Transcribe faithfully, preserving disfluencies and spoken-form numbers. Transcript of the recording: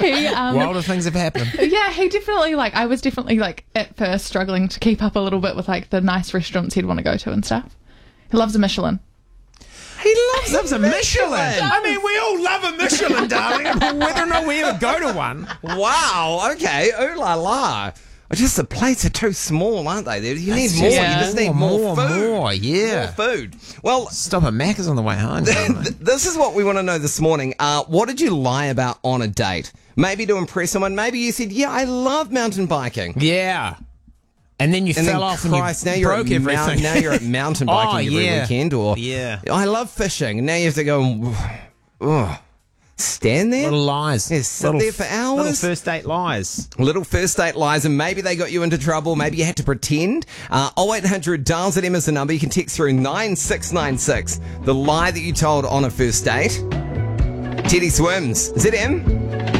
he, um, Wilder things have happened. yeah, he definitely, like, I was definitely, like, at first struggling to keep up a little bit with, like, the nice restaurants he'd want to go to and stuff. He loves a Michelin. He loves, loves a Michelin. Michelin. I mean, we all love a Michelin, darling. Whether or not we ever go to one. Wow. Okay. Ooh la la. Just the plates are too small, aren't they? You need more. Yeah. You just need more, more food. More, yeah. More food. Well, stop at Macca's on the way home. This is what we want to know this morning. Uh, what did you lie about on a date? Maybe to impress someone. Maybe you said, yeah, I love mountain biking. Yeah. And then you and fell then, off Christ, and you now broke you're everything. Mount, now you're at mountain biking oh, every yeah. weekend. Or yeah. I love fishing. And now you have to go, oh, stand there? Little lies. Yeah, sit little, there for hours. Little first date lies. Little first date lies, and maybe they got you into trouble. Maybe you had to pretend. Uh, oh eight hundred Dials at M is the number. You can text through nine six nine six. The lie that you told on a first date. Teddy Swims. Z M.